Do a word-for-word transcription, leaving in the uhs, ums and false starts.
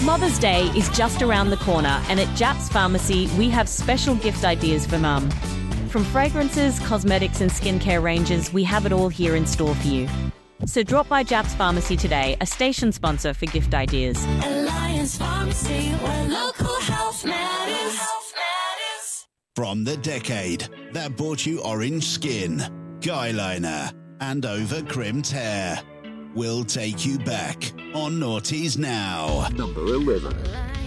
Mother's Day is just around the corner, and at Japs Pharmacy, we have special gift ideas for mum. From fragrances, cosmetics and skincare ranges, we have it all here in store for you. So drop by Japs Pharmacy today, a station sponsor for gift ideas. Alliance Pharmacy, where local health matters. From the decade that bought you orange skin, guy liner, and over-crimped hair, we'll take you back on Naughties Now. Number eleven.